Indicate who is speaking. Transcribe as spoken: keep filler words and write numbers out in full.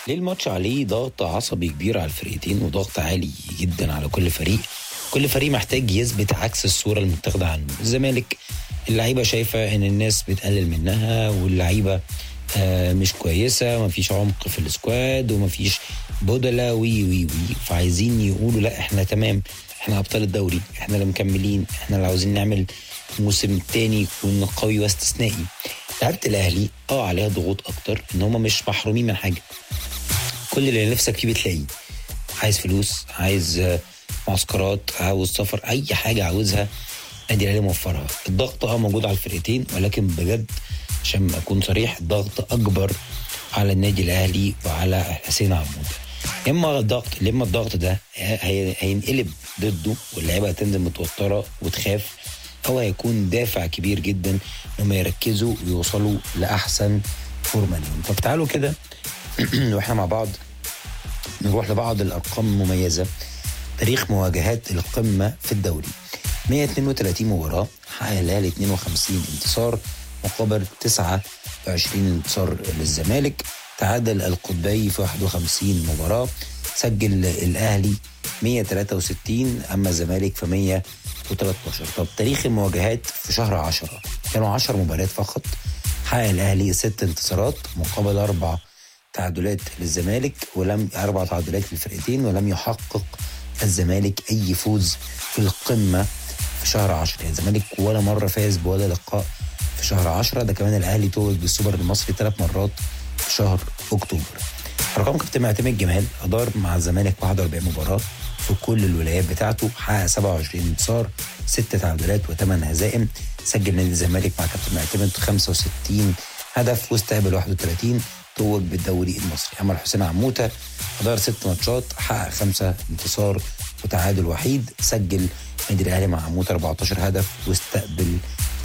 Speaker 1: ليه الماتش عليه ضغط عصبي كبير على الفرقتين وضغط عالي جدا على كل فريق. كل فريق محتاج يثبت عكس الصورة المتاخدة عنه. الزمالك اللعيبة شايفة ان الناس بتقلل منها، واللعيبة آه مش كويسة، مفيش عمق في السكواد ومفيش بدلة وي وي وي فعايزين يقولوا لا احنا تمام، احنا ابطال الدوري، احنا اللي مكملين، احنا اللي عاوزين نعمل موسم تاني يكون قوي واستثنائي. لعبة الاهلي اه عليها ضغوط اكتر، ان هم مش محرومين من حاجة. كل اللي نفسك فيه بتلاقيه. عايز فلوس، عايز معسكرات، عاوز سفر، اي حاجة عاوزها نادي الاهلي موفرها. الضغط اه موجود على الفرقتين، ولكن بجد عشان اكون صريح الضغط اكبر على النادي الاهلي وعلى حسين عمود. اما الضغط لما الضغط ده هي هينقلب ضده واللعيبه هتنزل متوتره وتخاف، او هيكون دافع كبير جدا انهم يركزوا ويوصلوا لاحسن فورمه ليهم. طب تعالوا كده واحنا مع بعض نروح لبعض الارقام المميزه. تاريخ مواجهات القمه في الدوري: مية واتنين وتلاتين مباراه، حقق الاهلي اتنين وخمسين انتصار مقابل تسعة وعشرين انتصار للزمالك. تعادل القطبي في واحد وخمسين مباراه، سجل الاهلي مية وتلاتة وستين اما الزمالك في مية وتلتاشر. طب تاريخ المواجهات في شهر عشرة كانوا عشر مباريات فقط، حقق الاهلي ست انتصارات مقابل اربع تعادلات للزمالك، ولم اربع تعادلات للفرقتين، ولم يحقق الزمالك اي فوز في القمه في شهر عشرة. يعني الزمالك ولا مره فاز بولا لقاء في شهر عشرة. ده كمان الاهلي توج بالسوبر المصري ثلاث مرات في شهر اكتوبر. ارقام كابتن معتمد جمال: ادار مع الزمالك واحد واربعين مباراه في كل الولايات بتاعته، حقق سبعة وعشرين انتصار، ست تعادلات وثمان هزائم. سجل نادي الزمالك مع كابتن معتمد خمسة وستين هدف واستقبل واحد وتلاتين، توج بالدوري المصري. اما حسين عموته ادار ست ماتشات، حقق خمسة انتصار وتعادل وحيد. سجل نادي الاهلي مع عموته اربعتاشر هدف واستقبل